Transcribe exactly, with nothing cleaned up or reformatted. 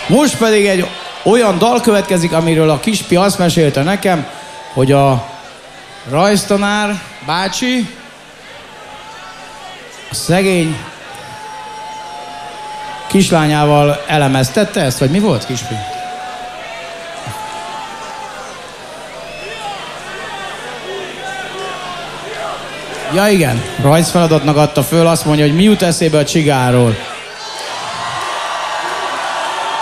Most pedig egy olyan dal következik, amiről a Kispi azt mesélte nekem, hogy a rajztanár bácsi a szegény kislányával elemeztette ezt, vagy mi volt, Kispi? Ja igen, rajzfeladatnak adta föl, azt mondja, hogy mi jut eszébe a csigáról.